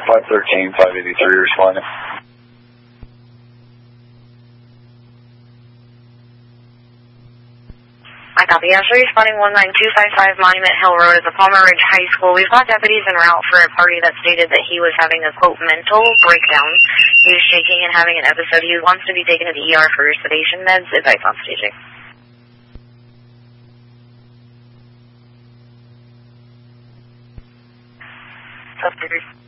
513, 583 responding. I copy. Ashley responding 19255 Monument Hill Road at the Palmer Ridge High School. We've got deputies en route for a party that stated that he was having a, quote, mental breakdown. He was shaking and having an episode. He wants to be taken to the ER for sedation meds. Advice on staging. Substitute.